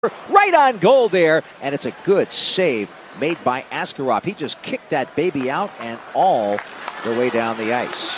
right on goal there, and it's a good save made by Askarov. He just kicked that baby out and all the way down the ice.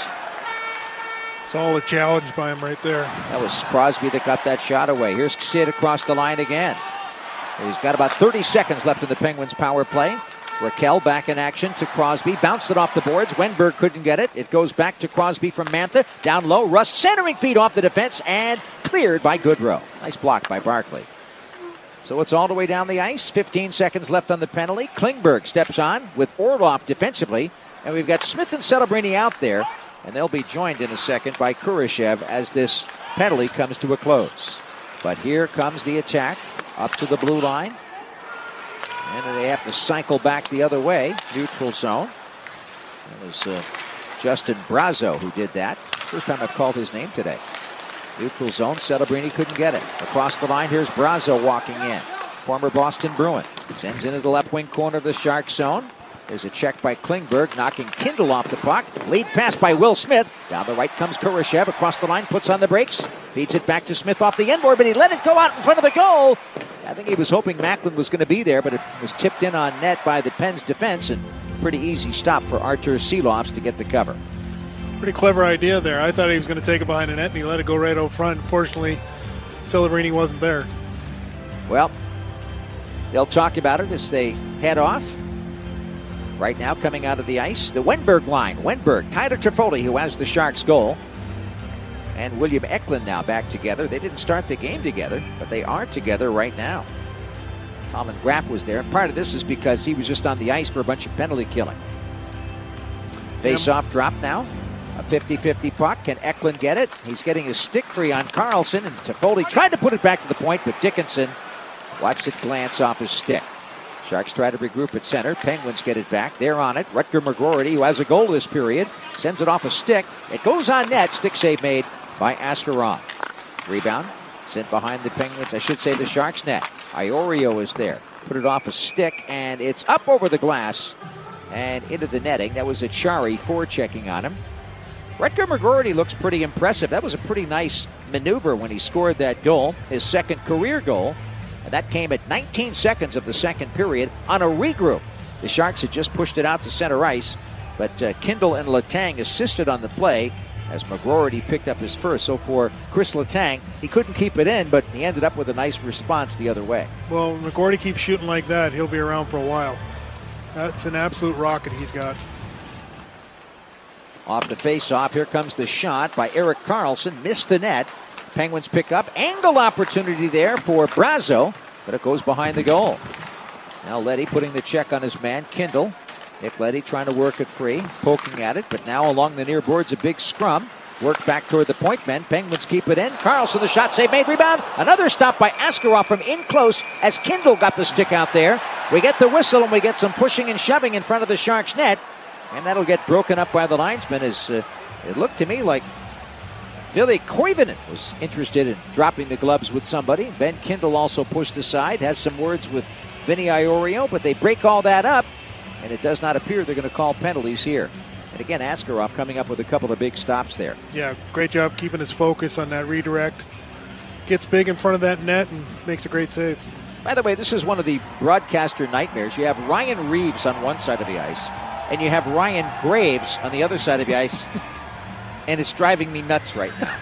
Solid challenge by him right there. That was Crosby that got that shot away. Here's Sid across the line again. He's got about 30 seconds left in the Penguins' power play. Raquel back in action to Crosby. Bounced it off the boards. Wenberg couldn't get it. It goes back to Crosby from Mantha. Down low. Rust centering feed off the defense and cleared by Goodrow. Nice block by Barkley. So it's all the way down the ice. 15 seconds left on the penalty. Klingberg steps on with Orlov defensively. And we've got Smith and Celebrini out there. And they'll be joined in a second by Kurashev as this penalty comes to a close. But here comes the attack up to the blue line. And they have to cycle back the other way. Neutral zone. It was Justin Brazo who did that. First time I've called his name today. Neutral zone. Celebrini couldn't get it. Across the line, here's Brazo walking in. Former Boston Bruin. Sends into the left wing corner of the Sharks zone. There's a check by Klingberg, knocking Kindle off the puck. Lead pass by Will Smith. Down the right comes Kurashev. Across the line, puts on the brakes. Feeds it back to Smith off the inboard, but he let it go out in front of the goal. I think he was hoping Macklin was going to be there, but it was tipped in on net by the Pens defense, and pretty easy stop for Artur Silovs to get the cover. Pretty clever idea there. I thought he was going to take it behind the net, and he let it go right out front. Unfortunately, Celebrini wasn't there. Well, they'll talk about it as they head off. Right now, coming out of the ice, the Wenberg line. Wenberg, Tyler Toffoli, who has the Sharks goal, and William Eklund now back together. They didn't start the game together, but they are together right now. Colin Grapp was there, and part of this is because he was just on the ice for a bunch of penalty killing. Face-off drop now. A 50-50 puck. Can Eklund get it? He's getting his stick free on Carlson, and Toffoli tried to put it back to the point, but Dickinson watched it glance off his stick. Sharks try to regroup at center. Penguins get it back. They're on it. Rutger McGroarty, who has a goal this period, sends it off a stick. It goes on net. Stick save made by Askarov. Rebound sent behind the Penguins, I should say the Sharks net. Iorio is there. Put it off a stick, and it's up over the glass and into the netting. That was Achari forechecking on him. Rutger McGroarty looks pretty impressive. That was a pretty nice maneuver when he scored that goal, his second career goal. And that came at 19 seconds of the second period on a regroup. The Sharks had just pushed it out to center ice, but Kindle and Letang assisted on the play as McGroarty picked up his first. So for Chris Letang, he couldn't keep it in, but he ended up with a nice response the other way. Well, McGroarty keeps shooting like that, he'll be around for a while. That's an absolute rocket he's got. Off the face-off, here comes the shot by Erik Karlsson. Missed the net. Penguins pick up. Angle opportunity there for Brazo, but it goes behind the goal. Now Leddy putting the check on his man, Kindle. Nick Leddy trying to work it free, poking at it, but now along the near boards, a big scrum. Work back toward the point men. Penguins keep it in. Karlsson, the shot save made, rebound. Another stop by Askarov from in close as Kindle got the stick out there. We get the whistle and we get some pushing and shoving in front of the Sharks net. And that'll get broken up by the linesman as it looked to me like Ville Koivunen was interested in dropping the gloves with somebody. Ben Kindle also pushed aside, has some words with Vinny Iorio, but they break all that up, and it does not appear they're going to call penalties here. And again, Askarov coming up with a couple of big stops there. Yeah, great job keeping his focus on that redirect. Gets big in front of that net and makes a great save. By the way, this is one of the broadcaster nightmares. You have Ryan Reeves on one side of the ice, and you have Ryan Graves on the other side of the ice. And it's driving me nuts right now.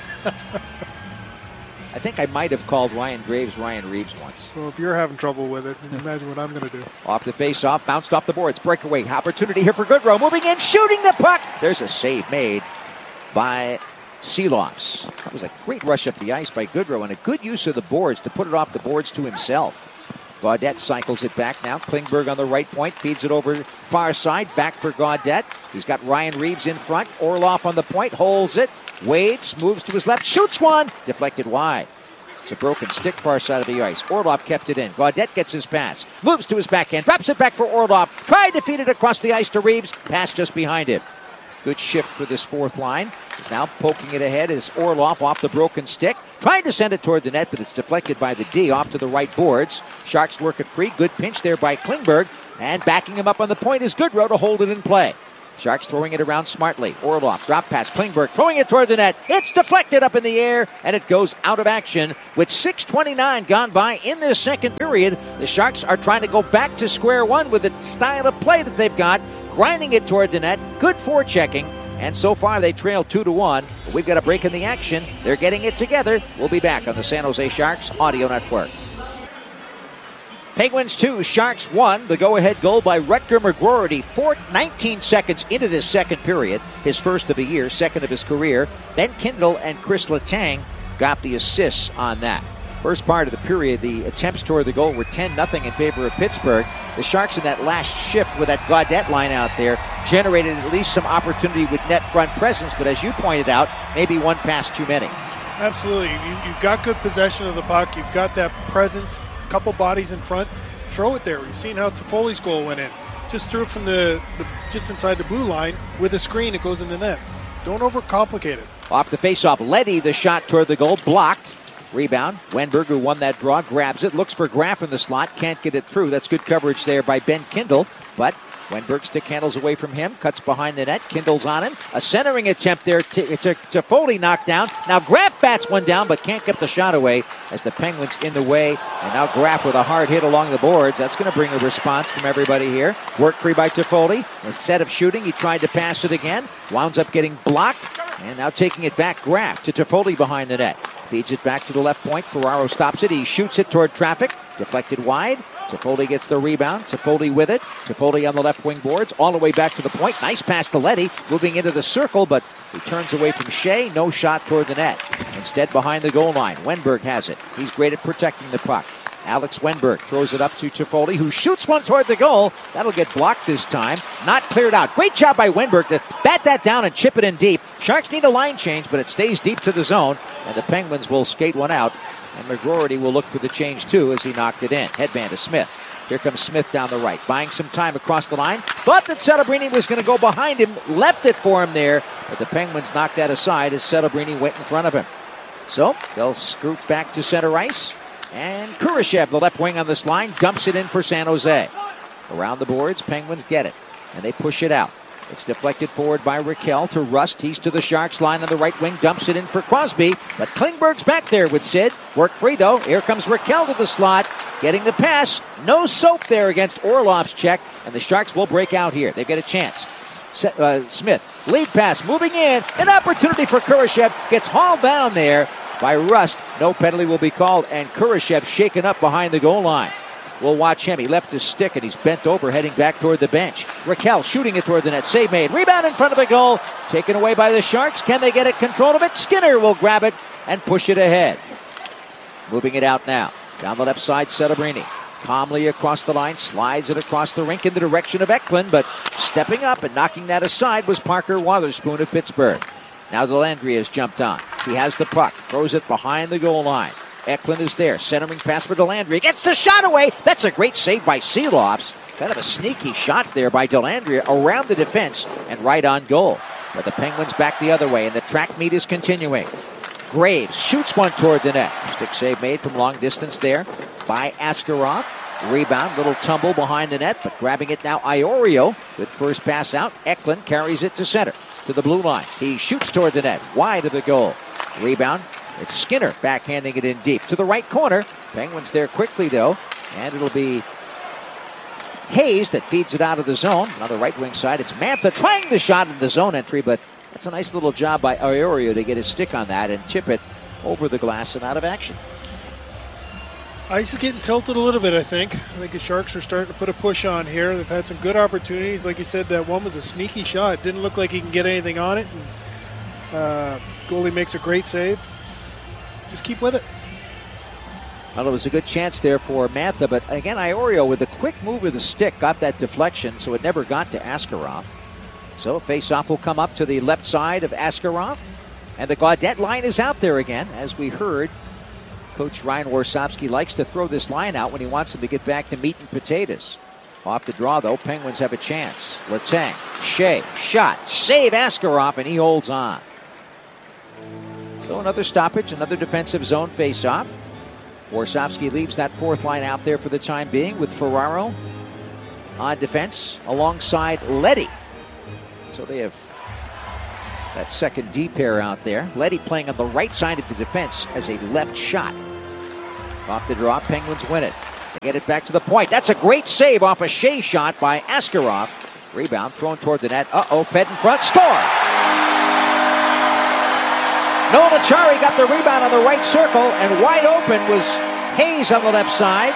I think I might have called Ryan Graves Ryan Reeves once. Well, if you're having trouble with it, then imagine what I'm going to do. Off the face-off, bounced off the boards. Breakaway opportunity here for Goodrow. Moving in, shooting the puck. There's a save made by Silovs. That was a great rush up the ice by Goodrow and a good use of the boards to put it off the boards to himself. Gaudette cycles it back now. Klingberg on the right point, feeds it over far side, back for Gaudette. He's got Ryan Reeves in front. Orlov on the point, holds it. Wades, moves to his left, shoots one, deflected wide. It's a broken stick far side of the ice. Orlov kept it in. Gaudette gets his pass, moves to his backhand, drops it back for Orlov. Tried to feed it across the ice to Reeves, pass just behind him. Good shift for this fourth line. He's now poking it ahead as Orlov off the broken stick. Trying to send it toward the net, but it's deflected by the D off to the right boards. Sharks work it free. Good pinch there by Klingberg. And backing him up on the point is Goodrow to hold it in play. Sharks throwing it around smartly. Orlov, drop pass. Klingberg throwing it toward the net. It's deflected up in the air, and it goes out of action. With 6:29 gone by in this second period, the Sharks are trying to go back to square one with the style of play that they've got, grinding it toward the net. Good forechecking. And so far, they trail 2-1. We've got a break in the action. They're getting it together. We'll be back on the San Jose Sharks Audio Network. Penguins 2, Sharks 1. The go-ahead goal by Rutger McGroarty, 19 seconds into this second period. His first of the year, second of his career. Ben Kindle and Chris Letang got the assists on that. First part of the period, the attempts toward the goal were 10-0 in favor of Pittsburgh. The Sharks in that last shift with that Gaudette line out there generated at least some opportunity with net front presence, but as you pointed out, maybe one pass too many. Absolutely. You've got good possession of the puck. You've got that presence, couple bodies in front. Throw it there. You've seen how Toffoli's goal went in. Just threw it from the just inside the blue line with a screen. It goes in the net. Don't overcomplicate it. Off the faceoff, Leddy, the shot toward the goal, blocked. Rebound. Wenberg, who won that draw, grabs it, looks for Graff in the slot, can't get it through. That's good coverage there by Ben Kindle, but Wenberg stick handles away from him, cuts behind the net, Kindle's on him. A centering attempt there to Foley knocked down. Now Graff bats one down, but can't get the shot away as the Penguins in the way. And now Graff with a hard hit along the boards. That's going to bring a response from everybody here. Work free by Toffoli. Instead of shooting, he tried to pass it again. Wounds up getting blocked. And now taking it back, Graff to Toffoli behind the net. Feeds it back to the left point. Ferraro stops it. He shoots it toward traffic. Deflected wide. Toffoli gets the rebound. Toffoli with it. Toffoli on the left wing boards. All the way back to the point. Nice pass to Leddy. Moving into the circle, but he turns away from Shea. No shot toward the net. Instead, behind the goal line. Wenberg has it. He's great at protecting the puck. Alex Wenberg throws it up to Toffoli, who shoots one toward the goal. That'll get blocked this time. Not cleared out. Great job by Wenberg to bat that down and chip it in deep. Sharks need a line change, but it stays deep to the zone, and the Penguins will skate one out. And McGroarty will look for the change, too, as he knocked it in. Headman to Smith. Here comes Smith down the right, buying some time across the line. Thought that Celebrini was going to go behind him, left it for him there, but the Penguins knocked that aside as Celebrini went in front of him. So they'll scoot back to center ice. And Kurashev, the left wing on this line, dumps it in for San Jose. Around the boards, Penguins get it, and they push it out. It's deflected forward by Raquel to Rust. He's to the Sharks line on the right wing, dumps it in for Crosby. But Klingberg's back there with Sid. Work free, though. Here comes Raquel to the slot, getting the pass. No soap there against Orlov's check, and the Sharks will break out here. They've got a chance. Smith, lead pass, moving in. An opportunity for Kurashev. Gets hauled down there by Rust. No penalty will be called, and Kurashev shaken up behind the goal line. We'll watch him. He left his stick, and he's bent over, heading back toward the bench. Raquel shooting it toward the net. Save made. Rebound in front of the goal. Taken away by the Sharks. Can they get it control of it? Skinner will grab it and push it ahead. Moving it out now. Down the left side, Celebrini. Calmly across the line, slides it across the rink in the direction of Eklund, but stepping up and knocking that aside was Parker Wotherspoon of Pittsburgh. Now Dellandrea has jumped on. He has the puck, throws it behind the goal line. Eklund is there, centering pass for Dellandrea. Gets the shot away. That's a great save by Seelofs. Kind of a sneaky shot there by Dellandrea around the defense and right on goal. But the Penguins back the other way, and the track meet is continuing. Graves shoots one toward the net. Stick save made from long distance there by Askarov. Rebound, little tumble behind the net, but grabbing it now Iorio with first pass out. Eklund carries it to center, to the blue line. He shoots toward the net, wide of the goal. Rebound, it's Skinner backhanding it in deep to the right corner. Penguins there quickly, though, and it'll be Hayes that feeds it out of the zone. On the right wing side, it's Mantha trying the shot in the zone entry, but that's a nice little job by Iorio to get his stick on that and chip it over the glass and out of action. Ice is getting tilted a little bit, I think. I think the Sharks are starting to put a push on here. They've had some good opportunities. Like you said, that one was a sneaky shot. Didn't look like he can get anything on it. And goalie makes a great save. Just keep with it. Well, it was a good chance there for Mantha, but again, Iorio with a quick move of the stick got that deflection, so it never got to Askarov. So face-off will come up to the left side of Askarov, and the Gaudette line is out there again. As we heard, Coach Ryan Warsopsky likes to throw this line out when he wants them to get back to meat and potatoes. Off the draw, though, Penguins have a chance. Letang, Shea, shot, save Askarov, and he holds on. So another stoppage, another defensive zone face-off. Warsopsky leaves that fourth line out there for the time being with Ferraro on defense alongside Leddy. So they have that second D pair out there. Leddy playing on the right side of the defense as a left shot. Off the draw, Penguins win it. They get it back to the point. That's a great save off a Shea shot by Askarov. Rebound thrown toward the net. Fed in front. Score! Noel Acciari got the rebound on the right circle, and wide open was Hayes on the left side.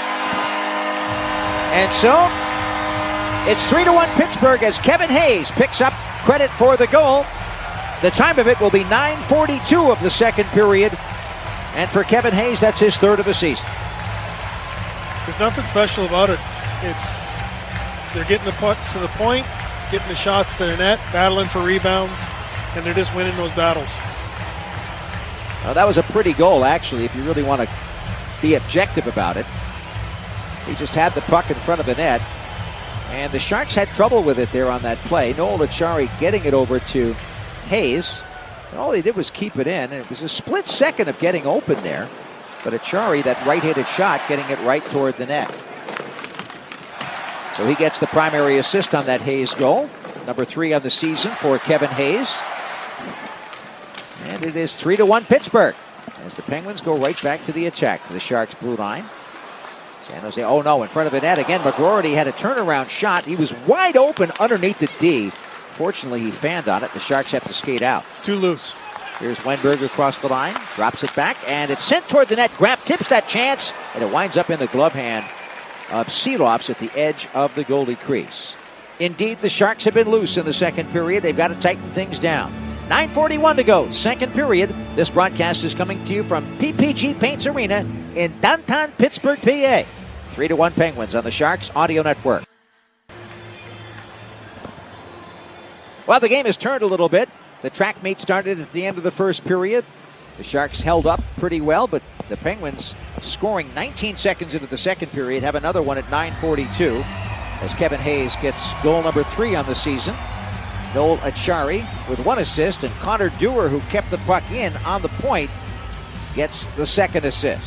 And so it's 3-1 Pittsburgh as Kevin Hayes picks up credit for the goal. The time of it will be 9:42 of the second period. And for Kevin Hayes, that's his third of the season. There's nothing special about it. They're getting the putts to the point, getting the shots to the net, battling for rebounds, and they're just winning those battles. Well, that was a pretty goal, actually, if you really want to be objective about it. He just had the puck in front of the net, and the Sharks had trouble with it there on that play. Noel Acciari getting it over to Hayes. And all he did was keep it in. It was a split second of getting open there. But Acciari, that right-handed shot, getting it right toward the net. So he gets the primary assist on that Hayes goal. Number 3 on the season for Kevin Hayes. And it is 3-1 Pittsburgh as the Penguins go right back to the attack to the Sharks' blue line. San Jose, in front of the net again. McGroarty had a turnaround shot. He was wide open underneath the D. Fortunately, he fanned on it. The Sharks have to skate out. It's too loose. Here's Wenberg across the line. Drops it back, and it's sent toward the net. Graf tips that chance, and it winds up in the glove hand of Seeloffs at the edge of the goalie crease. Indeed, the Sharks have been loose in the second period. They've got to tighten things down. 9:41 to go, second period. This broadcast is coming to you from PPG Paints Arena in downtown Pittsburgh, PA. 3-1 Penguins on the Sharks Audio Network. Well, the game has turned a little bit. The track meet started at the end of the first period. The Sharks held up pretty well, but the Penguins, scoring 19 seconds into the second period, have another one at 9:42 as Kevin Hayes gets goal number 3 on the season. Noel Acciari with 1 assist, and Connor Dewar, who kept the puck in on the point, gets the second assist.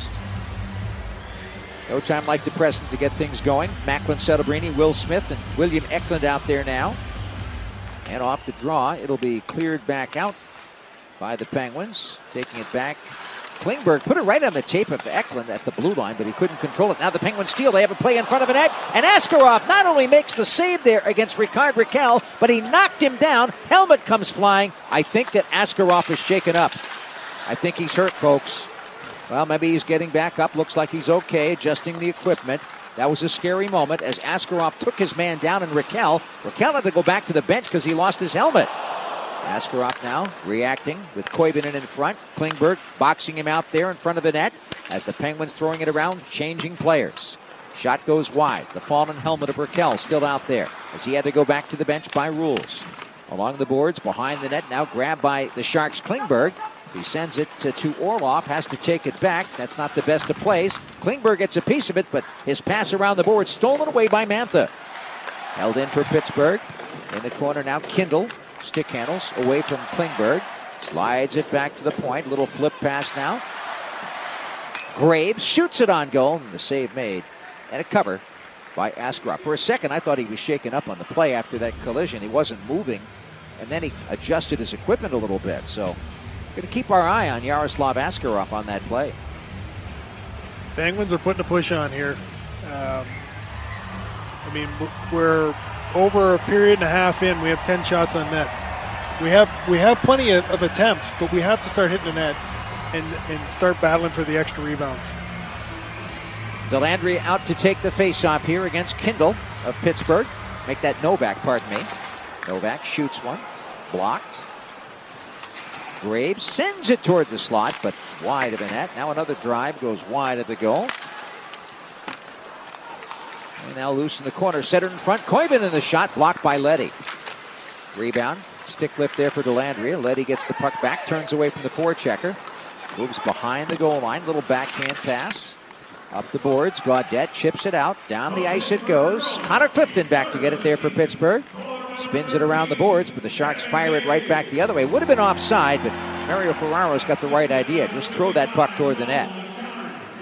No time like the present to get things going. Macklin Celebrini, Will Smith, and William Eklund out there now. And off the draw, it'll be cleared back out by the Penguins. Taking it back. Klingberg put it right on the tape of Eklund at the blue line, but he couldn't control it. Now the Penguins steal. They have a play in front of the net. And Askarov not only makes the save there against Ricard Raquel, but he knocked him down. Helmet comes flying. I think that Askarov is shaken up. I think he's hurt, folks. Well, maybe he's getting back up. Looks like he's okay, adjusting the equipment. That was a scary moment as Askarov took his man down, and Raquel had to go back to the bench because he lost his helmet. Askarov now reacting with Koivunen in front. Klingberg boxing him out there in front of the net as the Penguins throwing it around, changing players. Shot goes wide. The fallen helmet of Raquel still out there as he had to go back to the bench by rules. Along the boards, behind the net, now grabbed by the Sharks' Klingberg. He sends it to Orlov, has to take it back. That's not the best of plays. Klingberg gets a piece of it, but his pass around the board stolen away by Mantha. Held in for Pittsburgh. In the corner now, Kindle. Stick handles away from Klingberg. Slides it back to the point. Little flip pass now. Graves shoots it on goal, and the save made. And a cover by Askarov. For a second, I thought he was shaken up on the play after that collision. He wasn't moving, and then he adjusted his equipment a little bit. So going to keep our eye on Yaroslav Askarov on that play. Penguins are putting a push on here. We're over a period and a half in. We have 10 shots on net. We have plenty of attempts, but we have to start hitting the net and start battling for the extra rebounds. Delandry out to take the faceoff here against Kindle of Pittsburgh. Make that Novak, pardon me. Novak shoots one. Blocked. Graves sends it toward the slot, but wide of the net. Now another drive goes wide of the goal. And now loose in the corner, centered in front. Koivunen in the shot, blocked by Leddy. Rebound, stick lift there for Delandria. Leddy gets the puck back, turns away from the forechecker. Moves behind the goal line, little backhand pass. Up the boards, Gaudette chips it out. Down the ice it goes. Connor Clifton back to get it there for Pittsburgh. Spins it around the boards, but the Sharks fire it right back the other way. Would have been offside, but Mario Ferraro's got the right idea. Just throw that puck toward the net.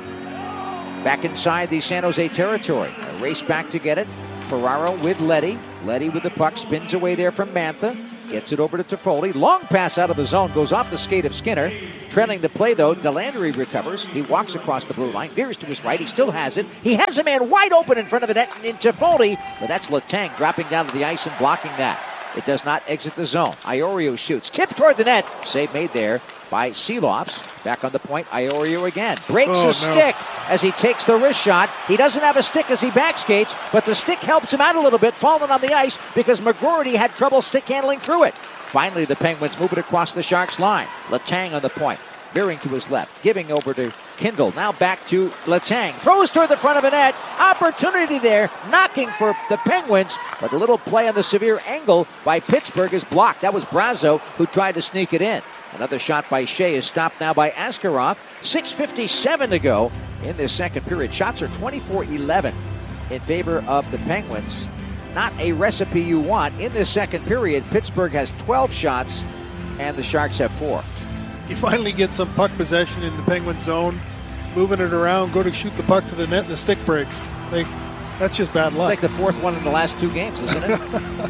Back inside the San Jose territory. A race back to get it. Ferraro with Leddy. Leddy with the puck, spins away there from Mantha. Gets it over to Toffoli. Long pass out of the zone, goes off the skate of Skinner. Trailing the play, though, Delandry recovers. He walks across the blue line, veers to his right. He still has it. He has a man wide open in front of the net in Toffoli, but that's Letang dropping down to the ice and blocking that. It does not exit the zone. Iorio shoots. Tip toward the net. Save made there by Seeloffs. Back on the point, Iorio again. Breaks his stick as he takes the wrist shot. He doesn't have a stick as he backskates, but the stick helps him out a little bit, falling on the ice because McGroarty had trouble stick handling through it. Finally, the Penguins move it across the Sharks line. Letang on the point. Veering to his left. Giving over to Kindle. Now back to Letang. Throws toward the front of the net. Opportunity there. Knocking for the Penguins. But a little play on the severe angle by Pittsburgh is blocked. That was Brazo who tried to sneak it in. Another shot by Shea is stopped now by Askarov. 6:57 to go in this second period. Shots are 24-11 in favor of the Penguins. Not a recipe you want. In this second period, Pittsburgh has 12 shots and the Sharks have 4. You finally get some puck possession in the Penguin zone, moving it around, go to shoot the puck to the net, and the stick breaks. That's just bad luck. It's like the fourth one in the last 2 games, isn't it?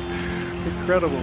Incredible.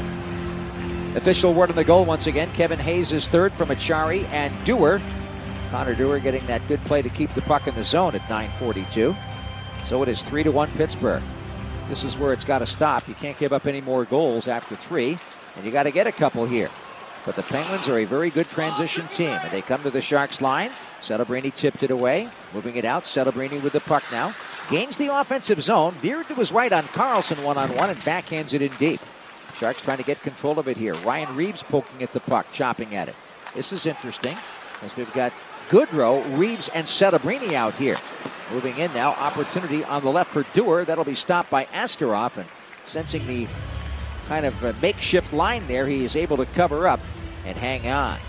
Official word on the goal once again. Kevin Hayes is third from Achari and Dewar. Connor Dewar getting that good play to keep the puck in the zone at 9:42. So it is 3-1 Pittsburgh. This is where it's got to stop. You can't give up any more goals after 3, and you got to get a couple here. But the Penguins are a very good transition team, and they come to the Sharks line. Celebrini tipped it away, moving it out. Celebrini with the puck now. Gains the offensive zone, veered to his right on Carlson one-on-one, and backhands it in deep. Sharks trying to get control of it here. Ryan Reeves poking at the puck, chopping at it. This is interesting, as we've got Goodrow, Reeves, and Celebrini out here. Moving in now, opportunity on the left for Dewar. That'll be stopped by Askarov, and sensing the kind of a makeshift line there, he is able to cover up and hang on.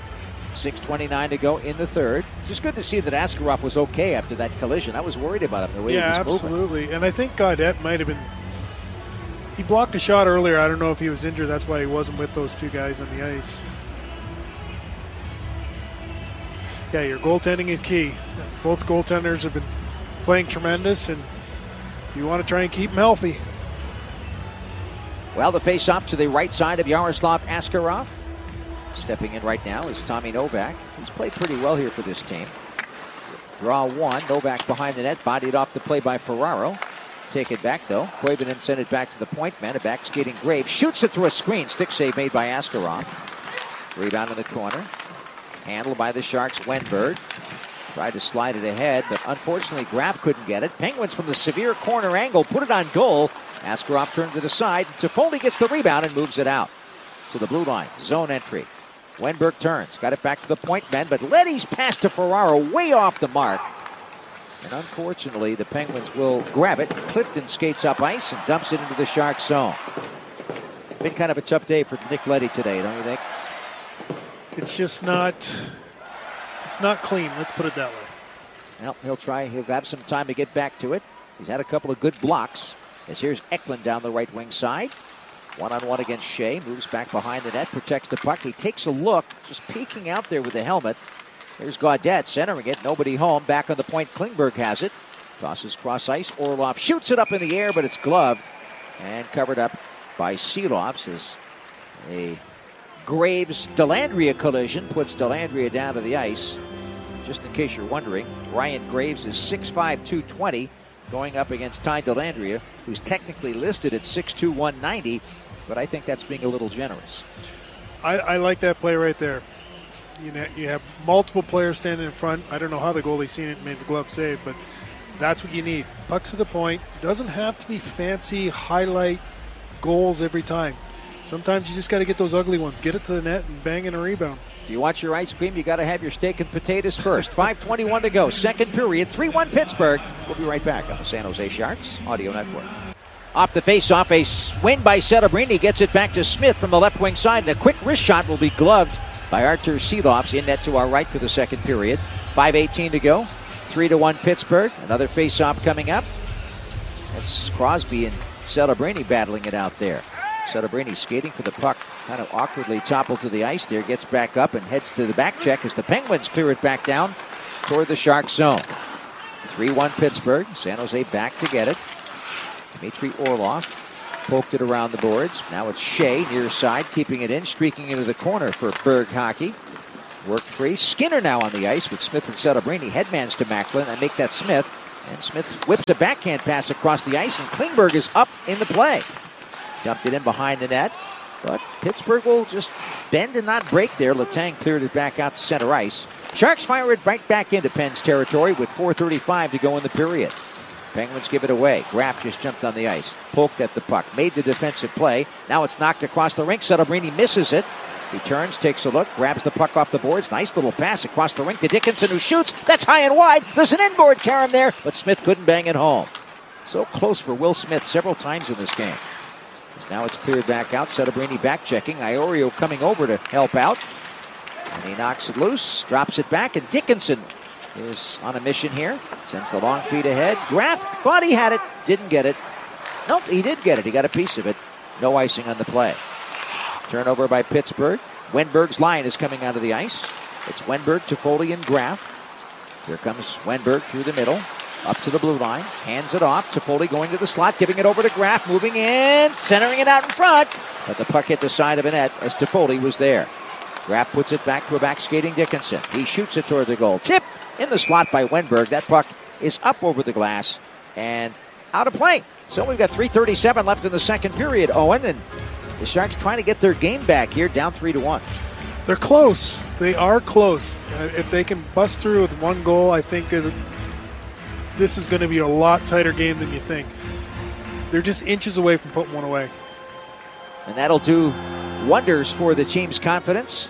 6:29 to go in the third. Just good to see that Askarov was okay after that collision. I was worried about him, the way he was moving. Yeah, absolutely. And I think Gaudette might have been... He blocked a shot earlier. I don't know if he was injured. That's why he wasn't with those 2 guys on the ice. Yeah, your goaltending is key. Both goaltenders have been playing tremendous, and you want to try and keep them healthy. Well, the face-off to the right side of Yaroslav Askarov. Stepping in right now is Tommy Novak. He's played pretty well here for this team. Draw 1. Novak behind the net, bodied off the play by Ferraro. Take it back, though. Koivunen sent it back to the point man. A back skating Graves. Shoots it through a screen. Stick save made by Askarov. Rebound in the corner. Handled by the Sharks, Wenberg. Tried to slide it ahead, but unfortunately Graf couldn't get it. Penguins from the severe corner angle put it on goal. Askarov turns it aside. Toffoli gets the rebound and moves it out to the blue line. Zone entry. Wenberg turns. Got it back to the point man, but Leddy's pass to Ferraro way off the mark. And unfortunately, the Penguins will grab it. Clifton skates up ice and dumps it into the Sharks zone. Been kind of a tough day for Nick Leddy today, don't you think? It's just not... It's not clean, let's put it that way. Well, he'll have some time to get back to it. He's had a couple of good blocks. As here's Eklund down the right wing side. One-on-one against Shea. Moves back behind the net, protects the puck. He takes a look, just peeking out there with the helmet. There's Gaudette centering it. Nobody home. Back on the point. Klingberg has it. Tosses cross ice. Orlov shoots it up in the air, but it's gloved and covered up by Seeloffs as a Graves-Delandria collision puts Delandria down to the ice. Just in case you're wondering, Ryan Graves is 6'5", 220, going up against Ty Delandria, who's technically listed at 6'2", 190, but I think that's being a little generous. I like that play right there. You have multiple players standing in front. I don't know how the goalie's seen it and made the glove save, but that's what you need. Pucks to the point. Doesn't have to be fancy highlight goals every time. Sometimes you just got to get those ugly ones. Get it to the net and bang in a rebound. If you want your ice cream, you got to have your steak and potatoes first. 5:21 to go. Second period. 3-1 Pittsburgh. We'll be right back on the San Jose Sharks Audio Network. Off the face-off, a swing by Celebrini. Gets it back to Smith from the left wing side. And a quick wrist shot will be gloved by Artur Seeloffs in net to our right for the second period. 5:18 to go. 3-1 Pittsburgh. Another face-off coming up. That's Crosby and Celebrini battling it out there. Celebrini skating for the puck, kind of awkwardly toppled to the ice there, gets back up and heads to the back check as the Penguins clear it back down toward the Sharks zone. 3-1 Pittsburgh. San Jose back to get it. Dmitry Orlov poked it around the boards. Now it's Shea near side, keeping it in, streaking into the corner for Berg hockey. Worked free. Skinner now on the ice with Smith and Celebrini. Headmans to Macklin and make that Smith. And Smith whips a backhand pass across the ice, and Klingberg is up in the play. Dumped it in behind the net, but Pittsburgh will just bend and not break there. Letang cleared it back out to center ice. Sharks fire it right back into Penn's territory with 4:35 to go in the period. Penguins give it away. Graf just jumped on the ice, poked at the puck, made the defensive play. Now it's knocked across the rink. Celebrini misses it. He turns, takes a look, grabs the puck off the boards. Nice little pass across the rink to Dickinson, who shoots. That's high and wide. There's an inboard carom there, but Smith couldn't bang it home. So close for Will Smith several times in this game. Now it's cleared back out. Celebrini back checking. Iorio coming over to help out. And he knocks it loose, drops it back, and Dickinson is on a mission here. Sends the long feed ahead. Graf thought he had it, didn't get it. Nope, he did get it. He got a piece of it. No icing on the play. Turnover by Pittsburgh. Wenberg's line is coming out of the ice. It's Wenberg, Toffoli, and Graf. Here comes Wenberg through the middle, up to the blue line. Hands it off. Toffoli going to the slot, giving it over to Graf, moving in, centering it out in front. But the puck hit the side of the net as Toffoli was there. Graf puts it back to a back-skating Dickinson. He shoots it toward the goal. Tip in the slot by Wenberg. That puck is up over the glass and out of play. So we've got 3:37 left in the second period, Owen, and the Sharks trying to get their game back here, down 3-1. They're close. They are close. If they can bust through with one goal, I think this is going to be a lot tighter game than you think. They're just inches away from putting one away. And that'll do wonders for the team's confidence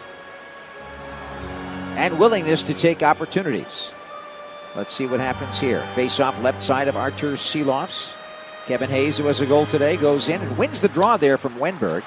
and willingness to take opportunities. Let's see what happens here. Face-off left side of Artur Silovs. Kevin Hayes, who has a goal today, goes in and wins the draw there from Wenberg.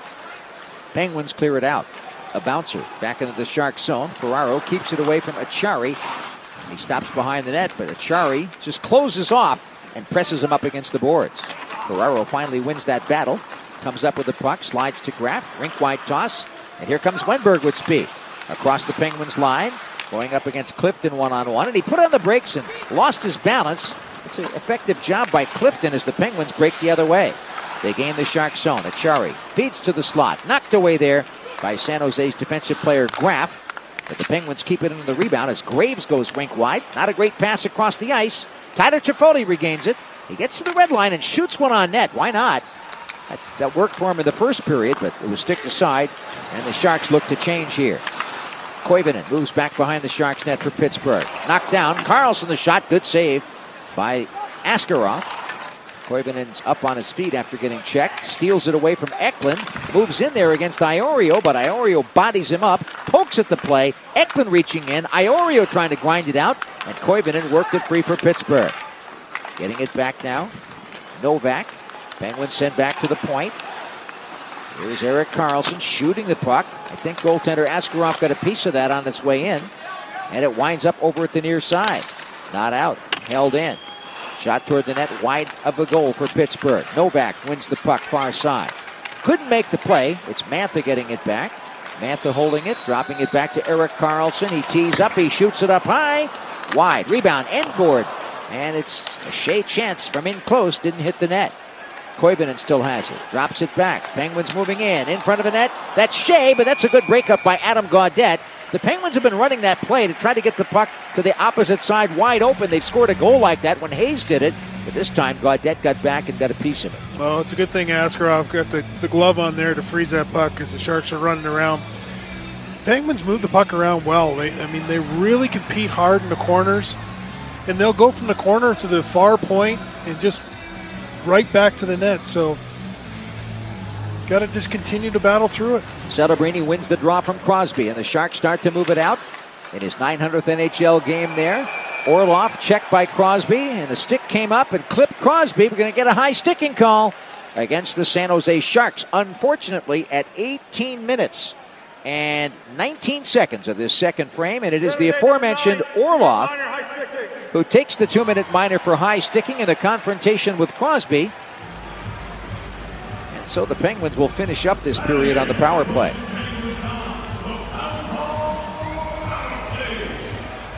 Penguins clear it out. A bouncer back into the Shark zone. Ferraro keeps it away from Achari. He stops behind the net, but Achari just closes off and presses him up against the boards. Ferraro finally wins that battle. Comes up with the puck, slides to Graf, rink-wide toss, and here comes Wenberg with speed. Across the Penguins line, going up against Clifton one-on-one, and he put on the brakes and lost his balance. It's an effective job by Clifton as the Penguins break the other way. They gain the Shark zone. Achari feeds to the slot, knocked away there by San Jose's defensive player Graf. But the Penguins keep it into the rebound as Graves goes rink-wide. Not a great pass across the ice. Tyler Toffoli regains it. He gets to the red line and shoots one on net. Why not? That worked for him in the first period, but it was sticked aside, and the Sharks look to change here. Koivunen moves back behind the Sharks net for Pittsburgh. Knocked down. Carlson the shot. Good save by Askarov. Koivunen's up on his feet after getting checked. Steals it away from Eklund. Moves in there against Iorio, but Iorio bodies him up. Pokes at the play. Eklund reaching in. Iorio trying to grind it out. And Koivunen worked it free for Pittsburgh. Getting it back now. Novak. Penguins sent back to the point. Here's Erik Karlsson shooting the puck. I think goaltender Askarov got a piece of that on its way in. And it winds up over at the near side. Not out. Held in. Shot toward the net, wide of a goal for Pittsburgh. Novak wins the puck far side. Couldn't make the play. It's Mantha getting it back. Mantha holding it, dropping it back to Erik Karlsson. He tees up, he shoots it up high. Wide. Rebound, end board. And it's a Shea chance from in close. Didn't hit the net. Koivunen still has it. Drops it back. Penguins moving in front of the net. That's Shea, but that's a good breakup by Adam Gaudette. The Penguins have been running that play to try to get the puck to the opposite side wide open. They've scored a goal like that when Hayes did it, but this time Gaudette got back and got a piece of it. Well, it's a good thing Askarov got the glove on there to freeze that puck because the Sharks are running around. Penguins move the puck around well. They really compete hard in the corners, and they'll go from the corner to the far point and just right back to the net. So got to just continue to battle through it. Celebrini wins the draw from Crosby, and the Sharks start to move it out in his 900th NHL game there. Orlov checked by Crosby, and the stick came up and clipped Crosby. We're going to get a high sticking call against the San Jose Sharks. Unfortunately, at 18 minutes and 19 seconds of this second frame, and it is the aforementioned Orlov who takes the 2-minute minor for high sticking in a confrontation with Crosby. And so the Penguins will finish up this period on the power play.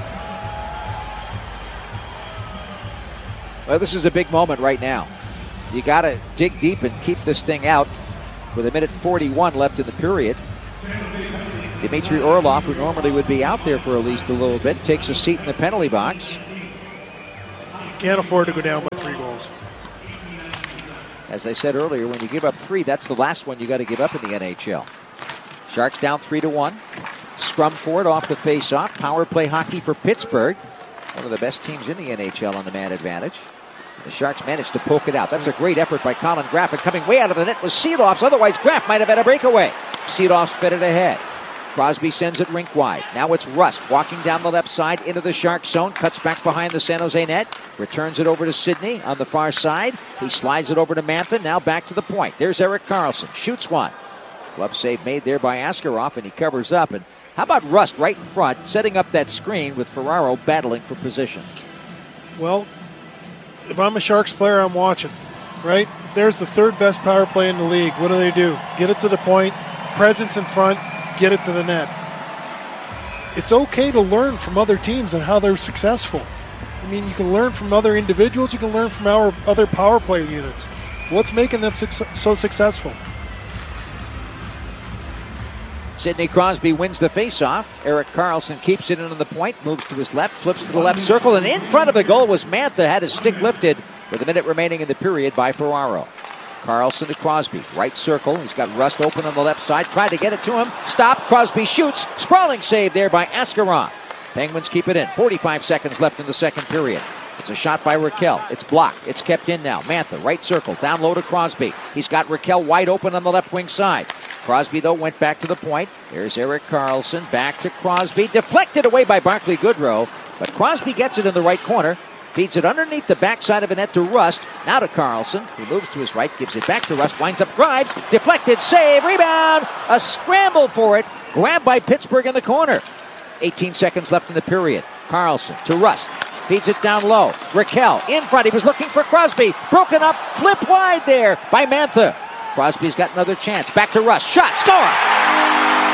Well, this is a big moment right now. You got to dig deep and keep this thing out with 1:41 left in the period. Dmitry Orlov, who normally would be out there for at least a little bit, takes a seat in the penalty box. Can't afford to go down by 3 goals. As I said earlier, when you give up 3, that's the last one you got to give up in the NHL. Sharks down 3-1. Scrum for it off the face-off. Power play hockey for Pittsburgh. One of the best teams in the NHL on the man advantage. The Sharks managed to poke it out. That's a great effort by Colin Graf. And coming way out of the net was Seedoffs. Otherwise, Graf might have had a breakaway. Seedoffs fed it ahead. Crosby sends it rink wide. Now it's Rust walking down the left side into the Shark zone. Cuts back behind the San Jose net. Returns it over to Sidney on the far side. He slides it over to Mantha. Now back to the point. There's Erik Karlsson. Shoots one. Glove save made there by Askarov, and he covers up. And how about Rust right in front, setting up that screen with Ferraro battling for position? Well, if I'm a Sharks player, I'm watching, right? There's the 3rd best power play in the league. What do? Get it to the point, presence in front, get it to the net. It's okay to learn from other teams and how they're successful. I mean, you can learn from other individuals, you can learn from our other power play units. What's making them so successful? Sidney Crosby wins the faceoff. Erik Karlsson keeps it into the point, moves to his left, flips to the left circle, and in front of the goal was Mantha, had his stick lifted with a minute remaining in the period by Ferraro. Karlsson to Crosby, right circle. He's got Rust open on the left side, tried to get it to him. Stop, Crosby shoots. Sprawling save there by Askarov. Penguins keep it in. 45 seconds left in the second period. It's a shot by Raquel. It's blocked. It's kept in now. Mantha, right circle, down low to Crosby. He's got Raquel wide open on the left wing side. Crosby, though, went back to the point. There's Erik Karlsson, back to Crosby. Deflected away by Barclay Goodrow, but Crosby gets it in the right corner. Feeds it underneath the backside of the net to Rust. Now to Karlsson, who moves to his right, gives it back to Rust, winds up drives. Deflected, save, rebound. A scramble for it. Grabbed by Pittsburgh in the corner. 18 seconds left in the period. Karlsson to Rust. Feeds it down low. Raquel in front. He was looking for Crosby. Broken up. Flip wide there by Mantha. Crosby's got another chance. Back to Rust. Shot. Score!